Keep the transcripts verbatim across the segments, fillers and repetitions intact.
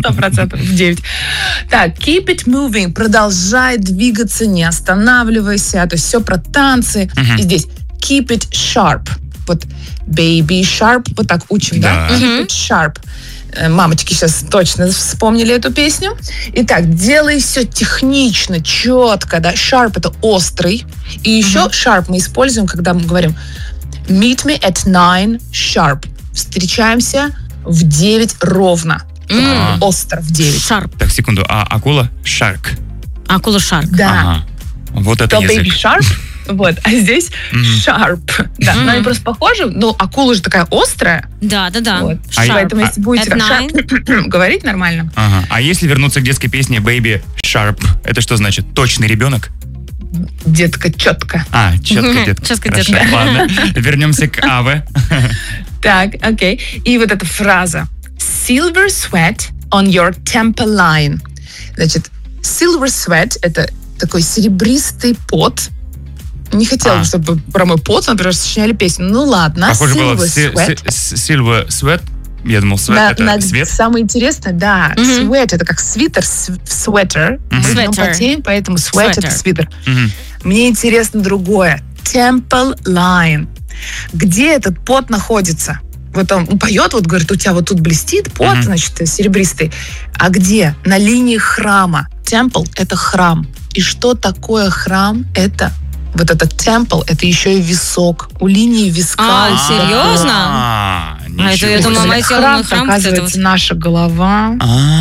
Сто процентов в девять. Так, keep it moving. Продолжай двигаться, не останавливайся. То есть все про танцы. Мгм. И здесь keep it sharp. Вот baby sharp. Вот так учим, да? Да. Keep it sharp. Э, Мамочки сейчас точно вспомнили эту песню. Итак, делай все технично, четко, да. Sharp — это острый. И еще sharp мы используем, когда мы говорим meet me at nine sharp. Встречаемся в девять ровно. М. Остро в девять. Шарп. Так, секунду. А акула? Шарк. Акула шарк. Да. Ага. Вот это То baby язык. sharp, вот, а здесь Мгм. sharp. Да, Мгм. но они просто похожи. Но акула же такая острая. Да, да, да. Вот. А я- Поэтому если будете At так sharp говорить нормально, Ага. А если вернуться к детской песне Baby Sharp, это что значит? Точный ребенок? детка четко. А, четко, детка. Четко, Хорошо, детка. ладно. Вернемся к Аве. Так, окей. И вот эта фраза. Silver sweat on your temple line. Значит, silver sweat — это такой серебристый пот. Не хотела А. бы, чтобы про мой пот, например, сочиняли песню. Ну ладно, Похоже было silver си- sweat. си- Silver Sweat. Я думал, sweat На- это на- свет. Самое интересное, да, Мгм. sweat — это как свитер, с- sweater. Мы в нем Sweater. потеем, поэтому sweat — это Sweater. свитер. Мгм. Мне интересно другое. Temple line. Где этот пот находится? Вот он поет, вот говорит, у тебя вот тут блестит пот, Мгм. значит, серебристый. А где? На линии храма. Temple — это храм. И что такое храм? Это вот этот temple, это еще и висок. У линии виска. А, у тебя серьезно? А, А, это ничего я думала, себе. мое тело, храм, мой храм, оказывается, вот это вот. наша голова.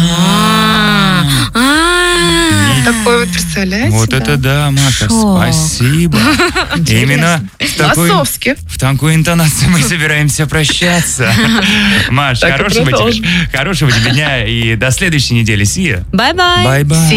А. А. Такой вот, представляете? Вот да? это да, Маша, Шок. спасибо. Интересно. Именно в такой, Философски. в такой интонации мы собираемся прощаться. Маш, Так и хорошего тебе, продолжим. хорошего тебе дня и до следующей недели. See you. Бай-бай. Bye-bye.